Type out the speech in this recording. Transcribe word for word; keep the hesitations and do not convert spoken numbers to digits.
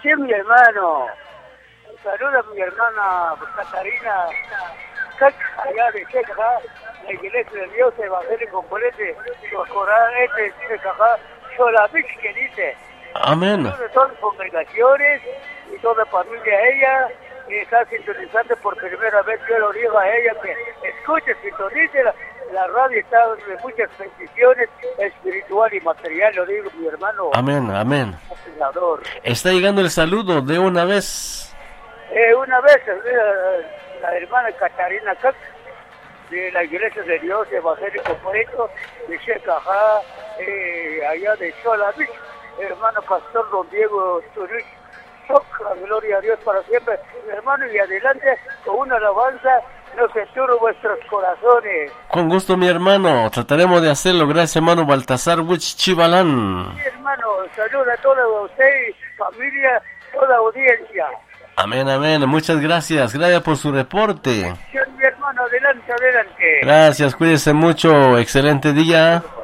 Sí, mi hermano. Saluda a mi hermana Catarina, allá de Checa, la iglesia de Dios evangélico componente, este de Cajá, Xolavich, que dice. Amén. De todas las congregaciones y toda la familia de ella, y está sintonizando por primera vez. Yo lo digo a ella que escuche, sintonice la, la radio, está de muchas bendiciones espiritual y material, lo digo mi hermano. Amén, amén. Senador. Está llegando el saludo de una vez. Eh, una vez eh, la hermana Catarina Cac, de la iglesia de Dios evangélico componente de Checajá, eh, allá de Xolavich. Hermano Pastor Don Diego Zurich, la gloria a Dios para siempre, hermano, y adelante con una alabanza, no se turben vuestros corazones. Con gusto, mi hermano, trataremos de hacerlo. Gracias, hermano Baltasar Wich Chivalán. Sí, hermano, saluda a toda usted, familia, toda audiencia. Amén, amén, muchas gracias, gracias por su reporte. Sí, mi hermano, adelante, adelante. Gracias, cuídese mucho, excelente día.